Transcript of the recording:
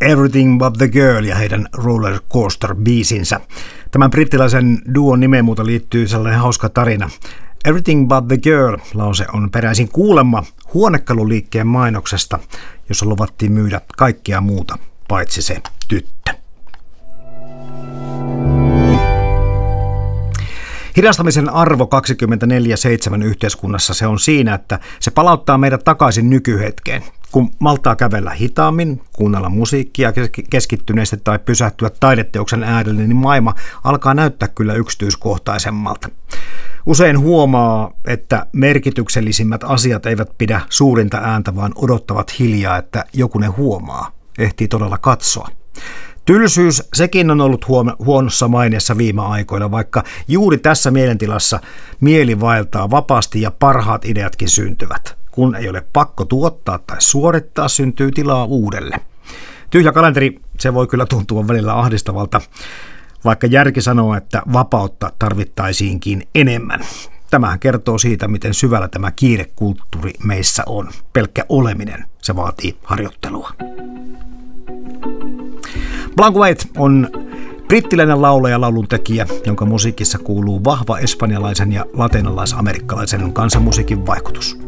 Everything But The Girl ja heidän Roller Coaster-biisinsä. Tämän brittiläisen duon nimeen muuta liittyy sellainen hauska tarina. Everything But The Girl-lause on peräisin kuulemma huonekaluliikkeen mainoksesta, jossa luvattiin myydä kaikkea muuta paitsi se tyttö. Hidastamisen arvo 24/7 yhteiskunnassa se on siinä, että se palauttaa meidät takaisin nykyhetkeen. Kun maltaa kävellä hitaammin, kuunnella musiikkia keskittyneesti tai pysähtyä taideteoksen äärelle, niin maailma alkaa näyttää kyllä yksityiskohtaisemmalta. Usein huomaa, että merkityksellisimmät asiat eivät pidä suurinta ääntä, vaan odottavat hiljaa, että joku ne huomaa, ehtii todella katsoa. Tylsyys, sekin on ollut huonossa maineessa viime aikoina, vaikka juuri tässä mielentilassa mieli vaeltaa vapaasti ja parhaat ideatkin syntyvät. Kun ei ole pakko tuottaa tai suorittaa, syntyy tilaa uudelle. Tyhjä kalenteri, se voi kyllä tuntua välillä ahdistavalta, vaikka järki sanoo, että vapautta tarvittaisiinkin enemmän. Tämähän kertoo siitä, miten syvällä tämä kiirekulttuuri meissä on. Pelkkä oleminen, se vaatii harjoittelua. Blanco White on brittiläinen laulaja ja lauluntekijä, jonka musiikissa kuuluu vahva espanjalaisen ja latinalais-amerikkalaisen kansanmusiikin vaikutus.